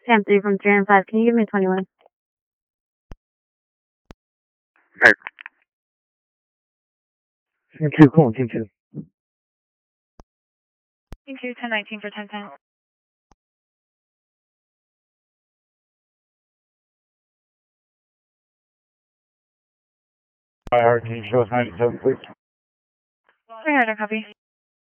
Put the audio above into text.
Sam 3 from 3 and 5. Can you give me 21? Right. Team 2, cool, Team 2. Team 2, 1019 for 1010. Can you show us 97, please? 300, copy.